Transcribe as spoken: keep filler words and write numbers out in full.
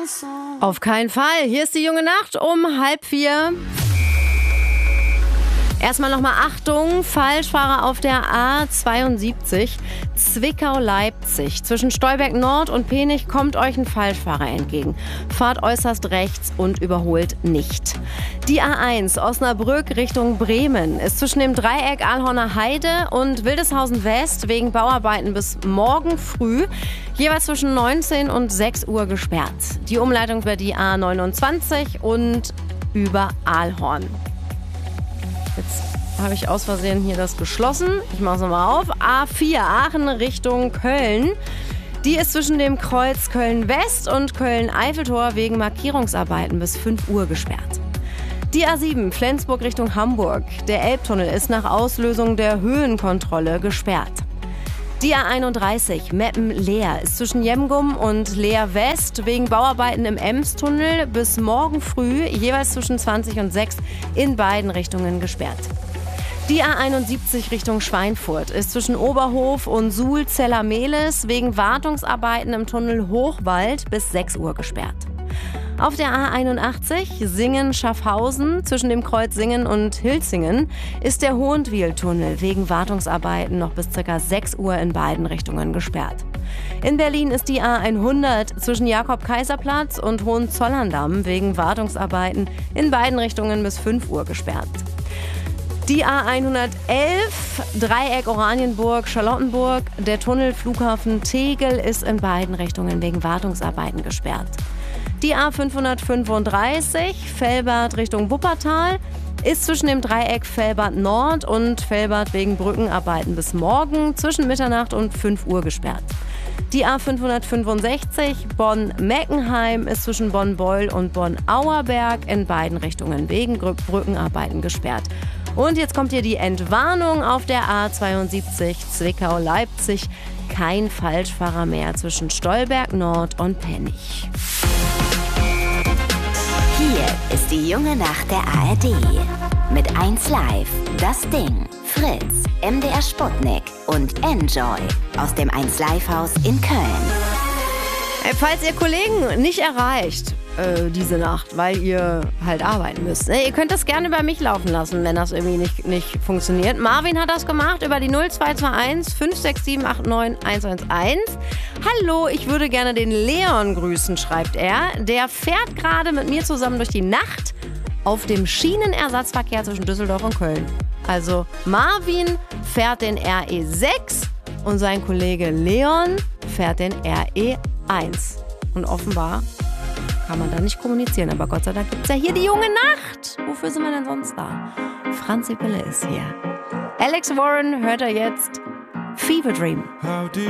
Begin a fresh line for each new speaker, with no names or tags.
Auf keinen Fall. Hier ist die junge Nacht um halb vier. Erstmal nochmal Achtung, Falschfahrer auf der A zweiundsiebzig, Zwickau-Leipzig. Zwischen Stolberg Nord und Penich kommt euch ein Falschfahrer entgegen. Fahrt äußerst rechts und überholt nicht. Die A eins Osnabrück Richtung Bremen ist zwischen dem Dreieck Ahlhorner Heide und Wildeshausen West wegen Bauarbeiten bis morgen früh jeweils zwischen neunzehn und sechs Uhr gesperrt. Die Umleitung über die A neunundzwanzig und über Ahlhorn. Jetzt habe ich aus Versehen hier das geschlossen. Ich mache es nochmal auf. A vier Aachen Richtung Köln. Die ist zwischen dem Kreuz Köln-West und Köln-Eiffeltor wegen Markierungsarbeiten bis fünf Uhr gesperrt. Die A sieben Flensburg Richtung Hamburg. Der Elbtunnel ist nach Auslösung der Höhenkontrolle gesperrt. Die A einunddreißig Meppen-Leer ist zwischen Jemgum und Leer West wegen Bauarbeiten im Emstunnel bis morgen früh jeweils zwischen zwanzig und sechs in beiden Richtungen gesperrt. Die A einundsiebzig Richtung Schweinfurt ist zwischen Oberhof und Suhl-Zellermehlis wegen Wartungsarbeiten im Tunnel Hochwald bis sechs Uhr gesperrt. Auf der A einundachtzig Singen-Schaffhausen zwischen dem Kreuz Singen und Hilzingen ist der Hohentwiel-Tunnel wegen Wartungsarbeiten noch bis ca. sechs Uhr in beiden Richtungen gesperrt. In Berlin ist die A hundert zwischen Jakob-Kaiser-Platz und Hohenzollern-Damm wegen Wartungsarbeiten in beiden Richtungen bis fünf Uhr gesperrt. Die A hundertelf Dreieck Oranienburg-Charlottenburg, der Tunnel Flughafen Tegel ist in beiden Richtungen wegen Wartungsarbeiten gesperrt. Die A fünfhundertfünfunddreißig Velbert Richtung Wuppertal ist zwischen dem Dreieck Velbert Nord und Velbert wegen Brückenarbeiten bis morgen zwischen Mitternacht und fünf Uhr gesperrt. Die A fünfhundertfünfundsechzig Bonn-Meckenheim ist zwischen Bonn-Beul und Bonn-Auerberg in beiden Richtungen wegen Brückenarbeiten gesperrt. Und jetzt kommt hier die Entwarnung auf der A zweiundsiebzig Zwickau-Leipzig. Kein Falschfahrer mehr zwischen Stolberg Nord und Penich.
Hier ist die junge Nacht der A R D. Mit eins Live, Das Ding, Fritz, M D R Sputnik und Enjoy aus dem eins Live Haus in Köln.
Falls ihr Kollegen nicht erreicht äh, diese Nacht, weil ihr halt arbeiten müsst, ne? Ihr könnt das gerne über mich laufen lassen, wenn das irgendwie nicht, nicht funktioniert. Marvin hat das gemacht über die null zwei zwei eins fünf sechs sieben acht neun eins eins eins. Hallo, ich würde gerne den Leon grüßen, schreibt er. Der fährt gerade mit mir zusammen durch die Nacht auf dem Schienenersatzverkehr zwischen Düsseldorf und Köln. Also Marvin fährt den R E sechs und sein Kollege Leon fährt den R E eins. Und offenbar kann man da nicht kommunizieren. Aber Gott sei Dank gibt es ja hier die junge Nacht. Wofür sind wir denn sonst da? Franzi Pille ist hier. Alex Warren hört er jetzt. Fever Dream.